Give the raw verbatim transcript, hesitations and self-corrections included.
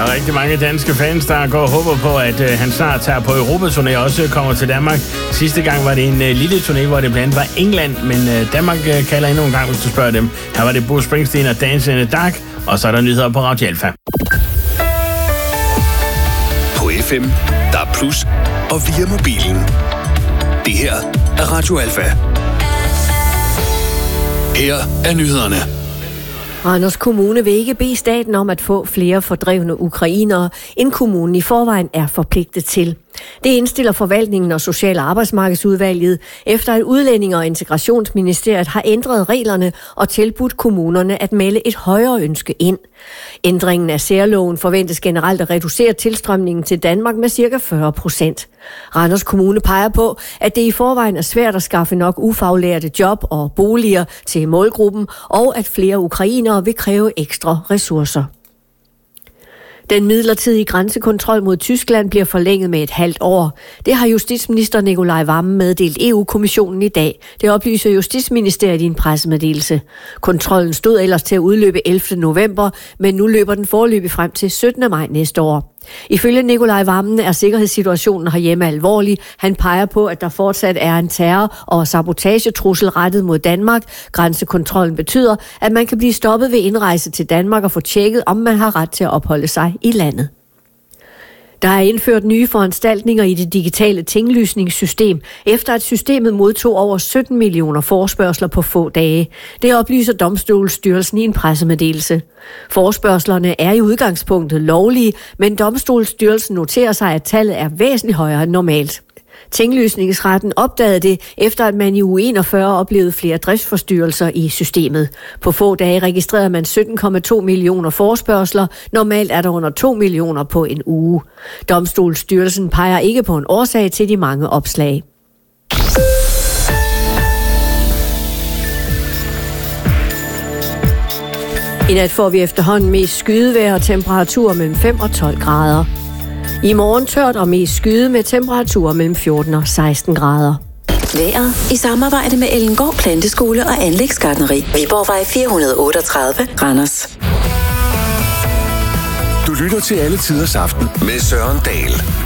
Der er rigtig mange danske fans, der går og håber på, at øh, han snart tager på Europaturné og også kommer til Danmark. Sidste gang var det en øh, lille turné, hvor det blandt andet var England, men øh, Danmark øh, kalder endnu en gang, hvis du spørger dem. Her var det Bruce Springsteen og Dance in the Dark, og så er der nyheder på Radio Alfa. På F M, der er plus, og via mobilen. Det her er Radio Alfa. Her er nyhederne. Randers Kommune vil ikke bede staten om at få flere fordrevne ukrainere, end kommunen i forvejen er forpligtet til. Det indstiller forvaltningen og Social- og Arbejdsmarkedsudvalget, efter at Udlændinge- og Integrationsministeriet har ændret reglerne og tilbudt kommunerne at melde et højere ønske ind. Ændringen af særloven forventes generelt at reducere tilstrømningen til Danmark med ca. fyrre procent. Randers Kommune peger på, at det i forvejen er svært at skaffe nok ufaglærte job og boliger til målgruppen, og at flere ukrainere vil kræve ekstra ressourcer. Den midlertidige grænsekontrol mod Tyskland bliver forlænget med et halvt år. Det har justitsminister Nicolai Wammen meddelt E U-kommissionen i dag. Det oplyser Justitsministeriet i en pressemeddelelse. Kontrollen stod ellers til at udløbe ellevte november, men nu løber den foreløbig frem til syttende maj næste år. Ifølge Nicolai Wammen er sikkerhedssituationen herhjemme alvorlig. Han peger på, at der fortsat er en terror- og sabotagetrussel rettet mod Danmark. Grænsekontrollen betyder, at man kan blive stoppet ved indrejse til Danmark og få tjekket, om man har ret til at opholde sig i landet. Der er indført nye foranstaltninger i det digitale tinglysningssystem, efter at systemet modtog over sytten millioner forespørgsler på få dage. Det oplyser Domstolsstyrelsen i en pressemeddelelse. Forespørgslerne er i udgangspunktet lovlige, men Domstolsstyrelsen noterer sig, at tallet er væsentligt højere end normalt. Tinglysningsretten opdagede det, efter at man i uge enogfyrre oplevede flere driftsforstyrrelser i systemet. På få dage registrerede man sytten komma to millioner forespørgsler. Normalt er der under to millioner på en uge. Domstolsstyrelsen peger ikke på en årsag til de mange opslag. I nat får vi efterhånden mest skydevejr og temperaturer mellem fem og tolv grader. I morgen tørt og mest skyde med temperaturer mellem fjorten og seksten grader. Vejret i samarbejde med Ellengård Planteskole og Anlægsgartneri. Viborgvej fire hundrede otteogtredive, Randers. Du lytter til Alle Tiders Aften med Søren Dahl.